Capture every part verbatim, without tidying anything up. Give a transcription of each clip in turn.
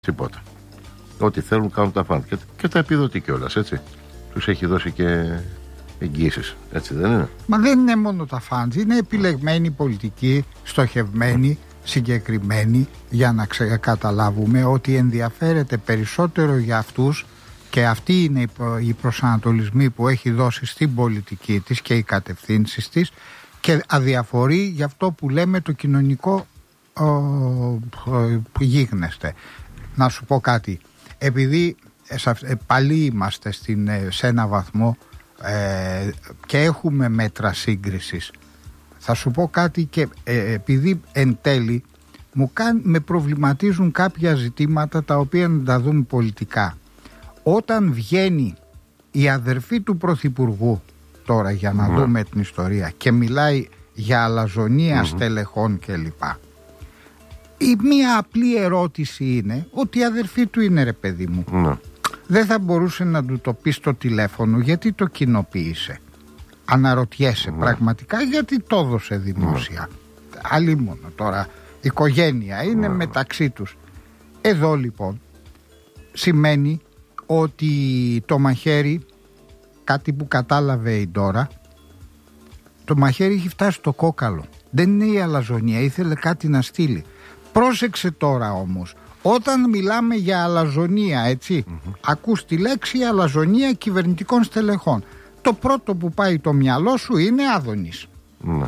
Τίποτα. Ό,τι θέλουν κάνουν τα φαν. Και, και τα επιδοτεί κιόλας, έτσι. Τους έχει δώσει και εγγύησεις, έτσι δεν είναι? Μα δεν είναι μόνο τα φαντ, είναι επιλεγμένη πολιτική, στοχευμένη, συγκεκριμένη, για να ξε, καταλάβουμε ότι ενδιαφέρεται περισσότερο για αυτούς, και αυτοί είναι οι προσανατολισμοί που έχει δώσει στην πολιτική της και οι κατευθύνσεις της, και αδιαφορεί για αυτό που λέμε το κοινωνικό ο, ο, γίγνεσθε. Να σου πω κάτι, επειδή ε, πάλι είμαστε στην, σε ένα βαθμό ε, και έχουμε μέτρα σύγκρισης, θα σου πω κάτι, και ε, επειδή εν τέλει μου κάν, με προβληματίζουν κάποια ζητήματα τα οποία να τα δούμε πολιτικά. Όταν βγαίνει η αδερφή του Πρωθυπουργού τώρα, για να mm. δούμε την ιστορία, και μιλάει για αλαζονία mm-hmm. στελεχών κλπ, η μία απλή ερώτηση είναι ότι η αδερφή του είναι, ρε παιδί μου, mm. δεν θα μπορούσε να του το πει στο τηλέφωνο? Γιατί το κοινοποίησε? Αναρωτιέσαι mm. πραγματικά γιατί το έδωσε δημόσια? mm. Αλλήμωνο τώρα, οικογένεια είναι mm. μεταξύ τους. Εδώ λοιπόν σημαίνει ότι το μαχαίρι, κάτι που κατάλαβε η Ντόρα, το μαχαίρι έχει φτάσει στο κόκαλο. Δεν είναι η αλαζονία, ήθελε κάτι να στείλει. Πρόσεξε τώρα όμως, όταν μιλάμε για αλαζονία, έτσι, mm-hmm. ακούς τη λέξη αλαζονία κυβερνητικών στελεχών, το πρώτο που πάει το μυαλό σου είναι Άδωνης. Mm.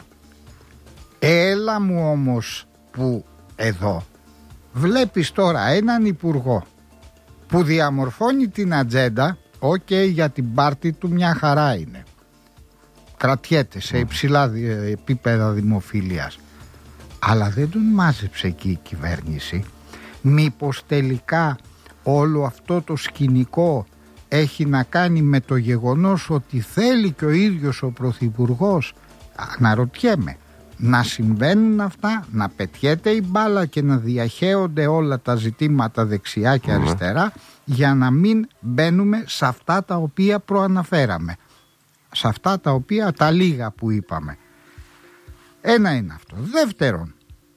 Έλα μου όμως που εδώ βλέπεις τώρα έναν υπουργό που διαμορφώνει την ατζέντα, οκ, okay, για την πάρτη του μια χαρά είναι, κρατιέται σε υψηλά επίπεδα δημοφιλίας, αλλά δεν τον μάζεψε εκεί η κυβέρνηση. Μήπως τελικά όλο αυτό το σκηνικό έχει να κάνει με το γεγονός ότι θέλει και ο ίδιος ο Πρωθυπουργός, αναρωτιέμαι, να συμβαίνουν αυτά, να πετιέται η μπάλα και να διαχέονται όλα τα ζητήματα δεξιά και αριστερά, mm-hmm. για να μην μπαίνουμε σε αυτά τα οποία προαναφέραμε, σε αυτά τα οποία τα λίγα που είπαμε. Ένα είναι αυτό. Δεύτερον,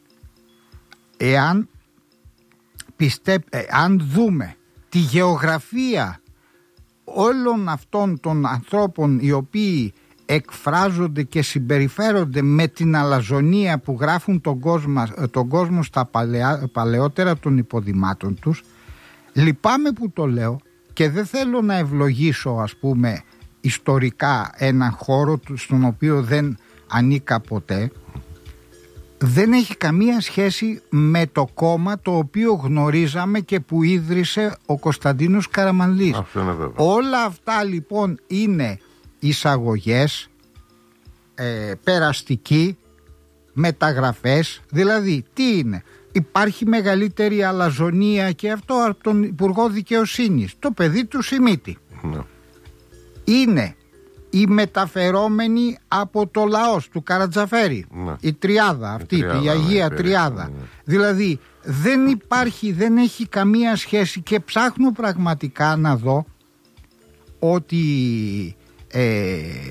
εάν πιστε... αν δούμε τη γεωγραφία όλων αυτών των ανθρώπων οι οποίοι εκφράζονται και συμπεριφέρονται με την αλαζονία που γράφουν τον κόσμο, τον κόσμο στα παλαιά, παλαιότερα των υποδημάτων τους, λυπάμαι που το λέω και δεν θέλω να ευλογήσω, ας πούμε, ιστορικά έναν χώρο στον οποίο δεν ανήκα ποτέ, δεν έχει καμία σχέση με το κόμμα το οποίο γνωρίζαμε και που ίδρυσε ο Κωνσταντίνος Καραμανλής. Όλα αυτά λοιπόν είναι εισαγωγές, ε, περαστικοί, μεταγραφές. Δηλαδή τι είναι? Υπάρχει μεγαλύτερη αλαζονία και αυτό από τον Υπουργό Δικαιοσύνης, το παιδί του Σιμίτη. Ναι. Είναι οι μεταφερόμενοι από το λαός του Καρατζαφέρη, ναι. η τριάδα αυτή, η, τριάδα, η Αγία ναι, Τριάδα. Ναι. Δηλαδή δεν υπάρχει, δεν έχει καμία σχέση, και ψάχνω πραγματικά να δω ότι ε, ε,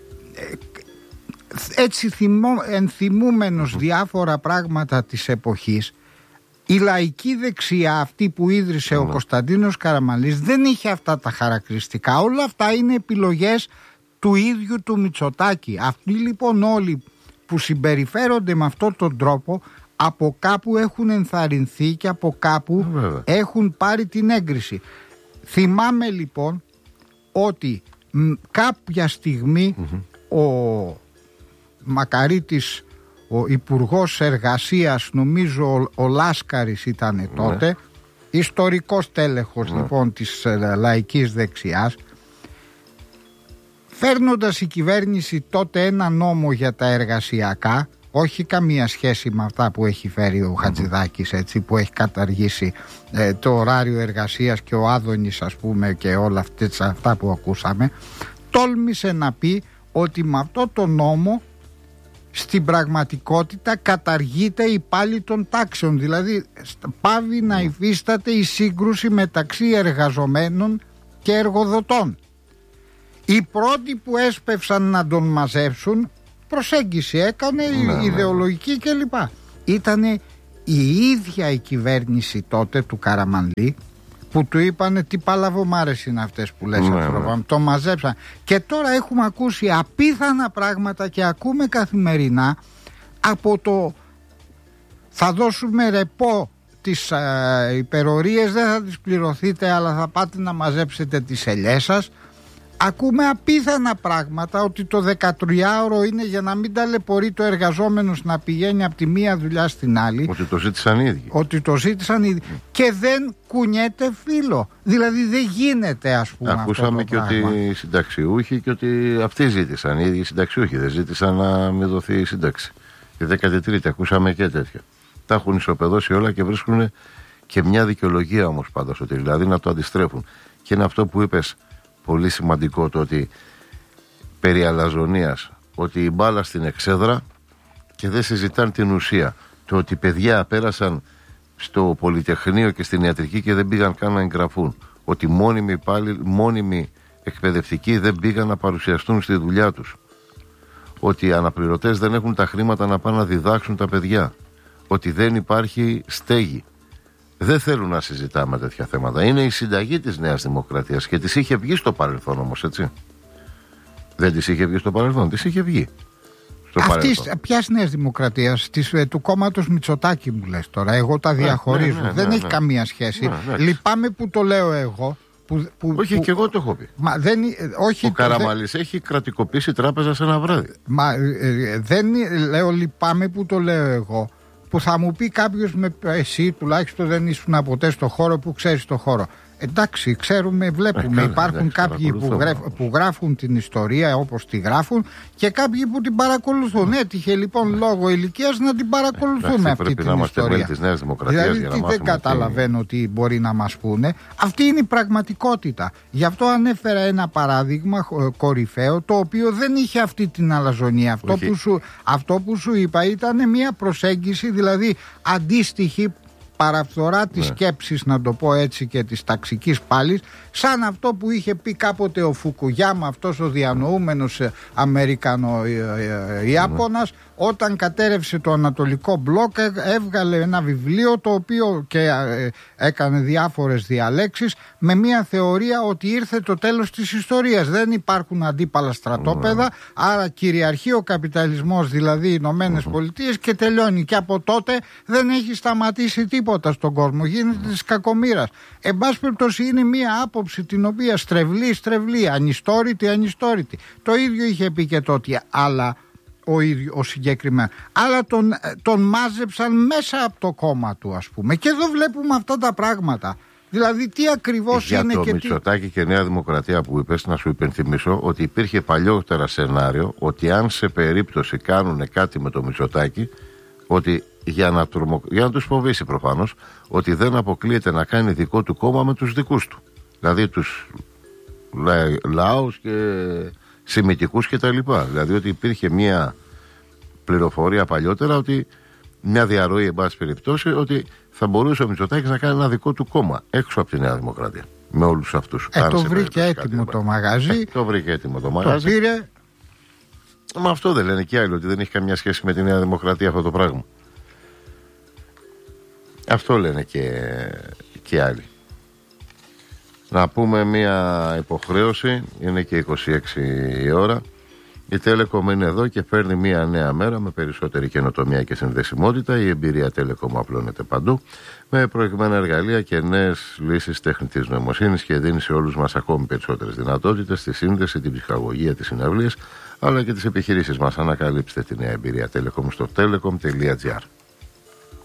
έτσι θυμώ, ενθυμούμενος mm-hmm. διάφορα πράγματα της εποχής, η λαϊκή δεξιά αυτή που ίδρυσε mm-hmm. ο Κωνσταντίνος Καραμανλής δεν είχε αυτά τα χαρακτηριστικά. Όλα αυτά είναι επιλογές του ίδιου του Μητσοτάκη. Αυτοί λοιπόν όλοι που συμπεριφέρονται με αυτόν τον τρόπο από κάπου έχουν ενθαρρυνθεί και από κάπου mm-hmm. έχουν πάρει την έγκριση. Θυμάμαι λοιπόν ότι μ, κάποια στιγμή mm-hmm. ο Μακαρίτης, ο Υπουργός Εργασίας, νομίζω ο, ο Λάσκαρης ήταν τότε, mm-hmm. ιστορικός τέλεχος mm-hmm. λοιπόν της ε, λαϊκής δεξιάς, φέρνοντας η κυβέρνηση τότε ένα νόμο για τα εργασιακά, όχι καμία σχέση με αυτά που έχει φέρει ο Χατζηδάκης, έτσι, που έχει καταργήσει ε, το ωράριο εργασίας και ο Άδωνης, ας πούμε, και όλα αυτές, αυτά που ακούσαμε, τόλμησε να πει ότι με αυτό το νόμο στην πραγματικότητα καταργείται η πάλη των τάξεων, δηλαδή πάβει να υφίσταται η σύγκρουση μεταξύ εργαζομένων και εργοδοτών. Οι πρώτοι που έσπευσαν να τον μαζέψουν, προσέγγιση έκανε, ναι, ιδεολογική ναι. κλπ. Ήτανε η ίδια η κυβέρνηση τότε του Καραμανλή, που του είπανε τι παλαβομάρες είναι αυτές που λες, ναι, ναι. Το μαζέψαν. Και τώρα έχουμε ακούσει απίθανα πράγματα και ακούμε καθημερινά από το θα δώσουμε ρεπό τις ε, υπερορίες, δεν θα τις πληρωθείτε, αλλά θα πάτε να μαζέψετε τις ελιές σας. Ακούμε απίθανα πράγματα, ότι το δεκατριάωρο είναι για να μην ταλαιπωρεί το εργαζόμενος να πηγαίνει από τη μία δουλειά στην άλλη. Ότι το ζήτησαν οι ίδιοι. Ότι το ζήτησαν οι ίδιοι. Mm. Και δεν κουνιέται φύλλο. Δηλαδή δεν γίνεται, ας πούμε. Ακούσαμε αυτό το και πράγμα. ότι οι συνταξιούχοι και ότι αυτοί ζήτησαν. Οι ίδιοι συνταξιούχοι δεν ζήτησαν να μην δοθεί η σύνταξη. Η δέκατη τρίτη ακούσαμε και τέτοια. Τα έχουν ισοπεδώσει όλα και βρίσκουν και μια δικαιολογία όμως πάντως, ότι δηλαδή να το αντιστρέφουν. Και είναι αυτό που είπες. Πολύ σημαντικό το ότι περί αλαζονίας, ότι η μπάλα στην εξέδρα και δεν συζητάνε την ουσία. Το ότι παιδιά πέρασαν στο Πολυτεχνείο και στην ιατρική και δεν πήγαν καν να εγγραφούν. Ότι μόνιμοι, υπάλληλοι, μόνιμοι εκπαιδευτικοί δεν πήγαν να παρουσιαστούν στη δουλειά τους. Ότι οι αναπληρωτές δεν έχουν τα χρήματα να πάνε να διδάξουν τα παιδιά. Ότι δεν υπάρχει στέγη. Δεν θέλουν να συζητάμε τέτοια θέματα. Είναι η συνταγή της Νέας Δημοκρατίας και της είχε βγει στο παρελθόν όμως, έτσι. Δεν της είχε βγει στο παρελθόν, της είχε βγει στο Αυτής, ποιας Νέας Δημοκρατίας, της, του κόμματος Μητσοτάκη μου λες τώρα. Εγώ τα διαχωρίζω. Ναι, ναι, ναι, δεν ναι, έχει ναι. καμία σχέση. Ναι, ναι. Λυπάμαι που το λέω εγώ. Που, που, όχι, που, και εγώ το έχω πει. Μα δεν, όχι, ο Καραμαλής δεν... έχει κρατικοποιήσει τράπεζα σε ένα βράδυ. Μα ε, δεν λέω, λυπάμαι που το λέω εγώ. Που θα μου πει κάποιος, με εσύ τουλάχιστον δεν ήσουν ποτέ στο χώρο που ξέρεις το χώρο. Εντάξει, ξέρουμε, βλέπουμε. Ε, Υπάρχουν εντάξει, κάποιοι που, γράφ, που γράφουν την ιστορία όπως τη γράφουν και κάποιοι που την παρακολουθούν. Έτυχε λοιπόν λόγω ηλικίας να την παρακολουθούμε ε, αυτή την να ιστορία. Της Νέας Δημοκρατίας δηλαδή για να τι, δεν καταλαβαίνω τι... τι μπορεί να μας πούνε. Αυτή είναι η πραγματικότητα. Γι' αυτό ανέφερα ένα παράδειγμα κορυφαίο, το οποίο δεν είχε αυτή την αλαζονία. Αυτό, που σου, αυτό που σου είπα ήταν μια προσέγγιση, δηλαδή αντίστοιχη, παραφθορά της ναι. σκέψης, να το πω έτσι, και της ταξικής πάλης, σαν αυτό που είχε πει κάποτε ο Φουκουγιάμα, αυτός ο διανοούμενος Αμερικανο-Ιάπωνας, ναι. όταν κατέρευσε το Ανατολικό Μπλοκ, έβγαλε ένα βιβλίο το οποίο και έκανε διάφορες διαλέξεις με μια θεωρία ότι ήρθε το τέλος της ιστορίας. Δεν υπάρχουν αντίπαλα στρατόπεδα, ναι. άρα κυριαρχεί ο καπιταλισμός, δηλαδή οι Ηνωμένες mm-hmm. Πολιτείες, και τελειώνει. Και από τότε δεν έχει σταματήσει τίποτα στον κόσμο. Γίνεται της κακομοίρας. Εν πάση περιπτώσει, είναι μια άποψη την οποία στρεβλή, στρεβλή, ανιστόρητη, ανιστόρητη. Το ίδιο είχε πει και τότε, αλλά ο, ίδιο, ο συγκεκριμένο. Αλλά τον, τον μάζεψαν μέσα από το κόμμα του, ας πούμε. Και εδώ βλέπουμε αυτά τα πράγματα. Δηλαδή τι ακριβώς για είναι το και Μητσοτάκη τι... και Νέα Δημοκρατία που είπες, να σου υπενθυμίσω ότι υπήρχε παλιότερα σενάριο ότι αν σε περίπτωση κάνουν κάτι με το Μητσοτάκη, ότι για να, τρομο... για να τους φοβήσει προφανώς, ότι δεν αποκλείεται να κάνει δικό του κόμμα με τους δικούς του. Δηλαδή τους λα... λαούς και σημιτικούς και τα λοιπά. Δηλαδή ότι υπήρχε μια πληροφορία παλιότερα, ότι μια διαρροή εν πάση περιπτώσει, ότι θα μπορούσε ο Μητσοτάκης να κάνει ένα δικό του κόμμα έξω από τη Νέα Δημοκρατία. Με όλους αυτούς. Ε, το βρήκε έτοιμο το μαγαζί. Ε, το βρήκε έτοιμο το μαγαζί. Το πήρε. Μα αυτό δεν λένε και άλλοι, ότι δεν έχει καμιά σχέση με τη Νέα Δημοκρατία αυτό το πράγμα. Αυτό λένε και, και άλλοι. Να πούμε μια υποχρέωση, είναι και είκοσι έξι η ώρα. Η Telecom είναι εδώ και φέρνει μια νέα μέρα με περισσότερη καινοτομία και συνδεσιμότητα. Η εμπειρία Telecom απλώνεται παντού με προηγμένα εργαλεία και νέες λύσεις τεχνητής νοημοσύνης και δίνει σε όλους μας ακόμη περισσότερες δυνατότητες στη σύνδεση, την ψυχαγωγία, τις συναυλίες αλλά και τις επιχειρήσεις μας. Ανακαλύψτε τη νέα εμπειρία Telecom στο telecom τελεία gr.